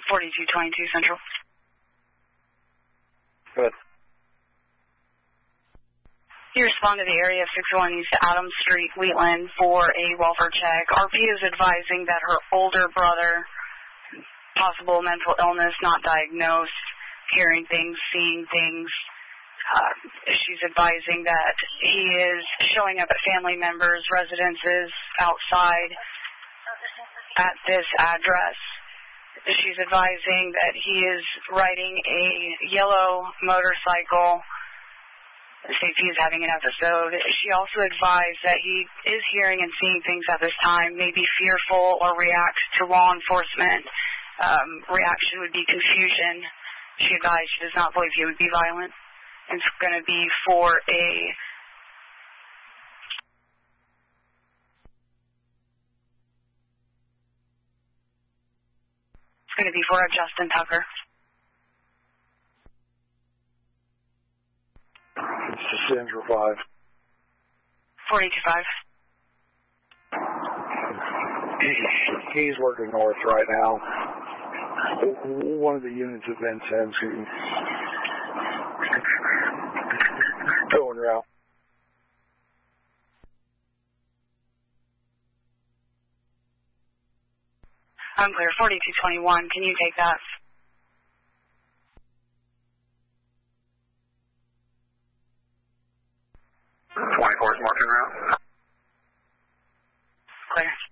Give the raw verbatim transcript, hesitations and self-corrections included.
forty-two twenty-two Central. Good. You respond to the area of six oh one East Adams Street, Wheatland, for a welfare check. R P is advising that her older brother, possible mental illness, not diagnosed, hearing things, seeing things. Uh, she's advising that he is showing up at family members' residences outside at this address. She's advising that he is riding a yellow motorcycle. Safety is having an episode. She also advised that he is hearing and seeing things at this time, may be fearful or reacts to law enforcement. Um, reaction would be confusion. She advised she does not believe he would be violent. It's going to be for a it's going to be for a Justin Tucker. Central five. forty-two five. He's working north right now. One of the units have been sent to going route. Unclear. forty-two twenty-one. Can you take that? twenty-four is marking route. Clear.